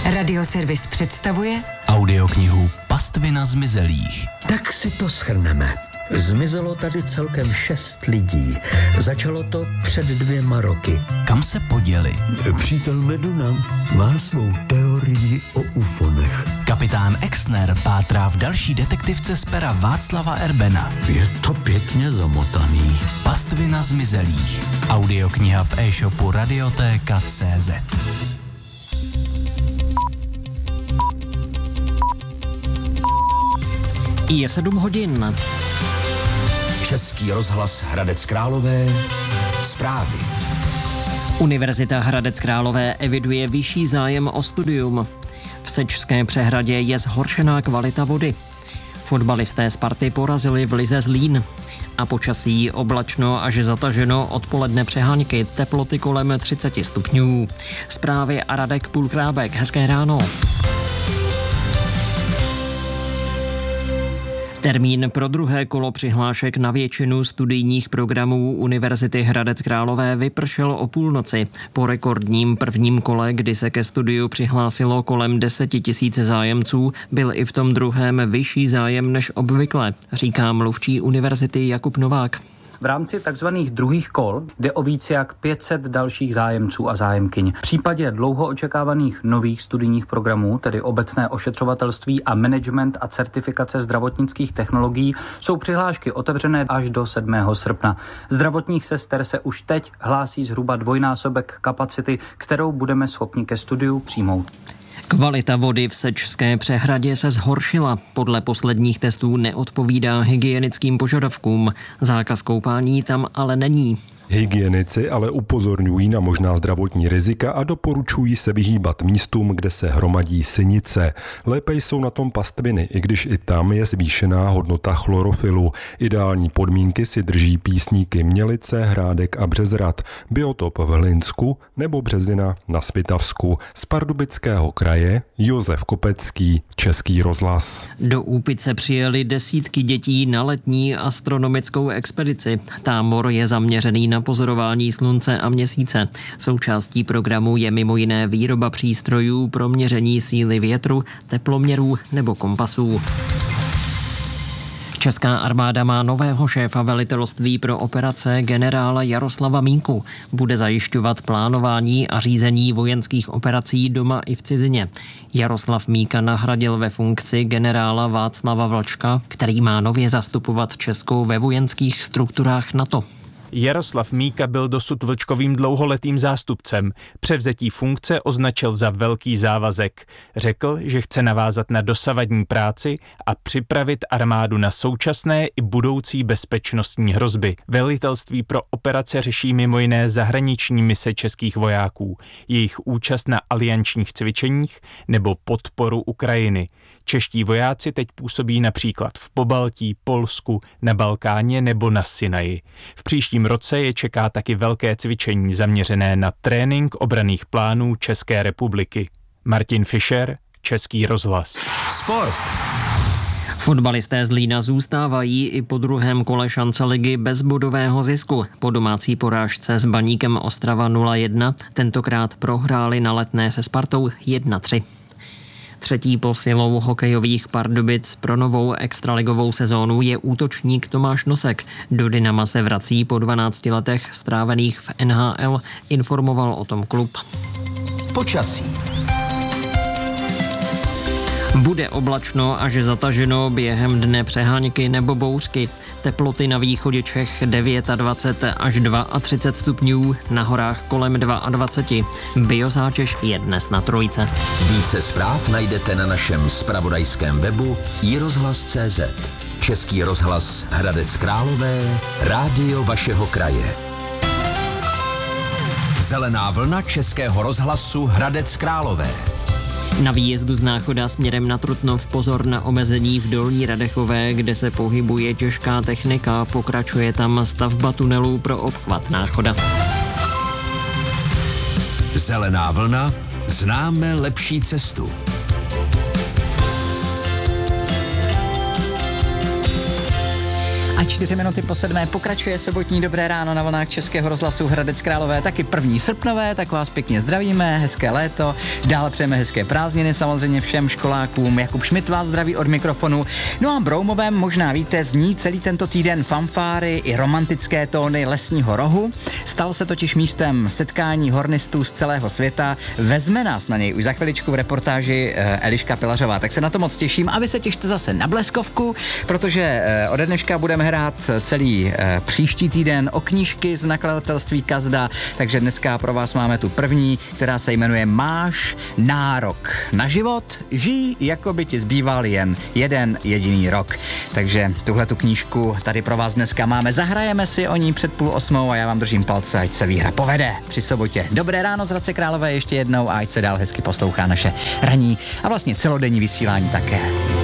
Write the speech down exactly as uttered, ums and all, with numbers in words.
Radioservis představuje audioknihu Pastvina zmizelých. Tak si to shrneme. Zmizelo tady celkem šest lidí. Začalo to před dvěma roky. Kam se poděli? Přítel Meduna má svou teorii o ufonech. Kapitán Exner pátrá v další detektivce z pera Václava Erbena. Je to pěkně zamotaný. Pastvina zmizelých. Audiokniha v e-shopu radioteka tečka cé zet. Je sedm hodin. Český rozhlas Hradec Králové. Zprávy. Univerzita Hradec Králové eviduje vyšší zájem o studium. V Sečské přehradě je zhoršená kvalita vody. Fotbalisté Sparty porazili v lize Zlín. A počasí oblačno až zataženo, odpoledne přehánky, teploty kolem třicet stupňů. Zprávy a Radek Půlkrábek. Hezké ráno. Termín pro druhé kolo přihlášek na většinu studijních programů Univerzity Hradec Králové vypršel o půlnoci. Po rekordním prvním kole, kdy se ke studiu přihlásilo kolem deseti tisíc zájemců, byl i v tom druhém vyšší zájem než obvykle, říká mluvčí univerzity Jakub Novák. V rámci takzvaných druhých kol jde o víc jak pět set dalších zájemců a zájemkyň. V případě dlouho očekávaných nových studijních programů, tedy obecné ošetřovatelství a management a certifikace zdravotnických technologií, jsou přihlášky otevřené až do sedmého srpna. Zdravotních sester se už teď hlásí zhruba dvojnásobek kapacity, kterou budeme schopni ke studiu přijmout. Kvalita vody v Sečské přehradě se zhoršila. Podle posledních testů neodpovídá hygienickým požadavkům. Zákaz koupání tam ale není. Hygienici ale upozorňují na možná zdravotní rizika a doporučují se vyhýbat místům, kde se hromadí sinice. Lépe jsou na tom pastviny, i když i tam je zvýšená hodnota chlorofilu. Ideální podmínky si drží písníky Mělice, Hrádek a Březrad, biotop v Hlinsku nebo Březina na Svitavsku. Z Pardubického kraje Josef Kopecký, Český rozhlas. Do Úpice přijeli desítky dětí na letní astronomickou expedici. Tábor je zaměřený na pozorování slunce a měsíce. Součástí programu je mimo jiné výroba přístrojů pro měření síly větru, teploměrů nebo kompasů. Česká armáda má nového šéfa velitelství pro operace generála Jaroslava Míku. Bude zajišťovat plánování a řízení vojenských operací doma i v cizině. Jaroslav Míka nahradil ve funkci generála Václava Vlčka, který má nově zastupovat Česko ve vojenských strukturách NATO. Jaroslav Míka byl dosud Vlčkovým dlouholetým zástupcem. Převzetí funkce označil za velký závazek. Řekl, že chce navázat na dosavadní práci a připravit armádu na současné i budoucí bezpečnostní hrozby. Velitelství pro operace řeší mimo jiné zahraniční mise českých vojáků, jejich účast na aliančních cvičeních nebo podporu Ukrajiny. Čeští vojáci teď působí například v Pobaltí, Polsku, na Balkáně nebo na Sinaji. V příštím roce je čeká taky velké cvičení zaměřené na trénink obranných plánů České republiky. Martin Fischer, Český rozhlas. Sport. Fotbalisté Zlína zůstávají i po druhém kole šance ligy bez bodového zisku. Po domácí porážce s Baníkem Ostrava nula jedna tentokrát prohráli na Letné se Spartou jedna tři. Třetí posilou hokejových Pardubic pro novou extraligovou sezónu je útočník Tomáš Nosek. Do Dynama se vrací po dvanácti letech strávených v N H L, informoval o tom klub. Počasí. Bude oblačno až zataženo, během dne přehánky nebo bouřky. Teploty na východě Čech dvacet devět až třicet dva stupňů, na horách kolem dvacet dva. Biozátěž je dnes na trojce. Více zpráv najdete na našem zpravodajském webu i rozhlas tečka cé zet. Český rozhlas Hradec Králové, rádio vašeho kraje. Zelená vlna Českého rozhlasu Hradec Králové. Na výjezdu z Náchoda směrem na Trutnov pozor na omezení v Dolní Radechové, kde se pohybuje těžká technika. Pokračuje tam stavba tunelů pro obchvat Náchoda. Zelená vlna, známe lepší cestu. A čtyři minuty po sedmé pokračuje sobotní Dobré ráno na vlnách Českého rozhlasu Hradec Králové, taky první srpnové, tak vás pěkně zdravíme, hezké léto, dále přejeme hezké prázdniny samozřejmě všem školákům. Jakub Šmit vás zdraví od mikrofonu. No a Broumovém, možná víte, zní celý tento týden fanfáry i romantické tóny Lesního rohu. Stal se totiž místem setkání hornistů z celého světa. Vezme nás na něj už za chviličku v reportáži Eliška Pilařová, tak se na to moc těším a vy se těšte zase na Bleskovku, protože ode dneška budeme hrát celý příští týden o knížky z nakladatelství Kazda, takže dneska pro vás máme tu první, která se jmenuje Máš nárok na život, žij, jako by ti zbýval jen jeden jediný rok. Takže tuhle tu knížku tady pro vás dneska máme, zahrajeme si o ní před půl osmou a já vám držím palce, ať se výhra povede při sobotě. Dobré ráno z Hradce Králové ještě jednou a ať se dál hezky poslouchá naše ranní a vlastně celodenní vysílání také.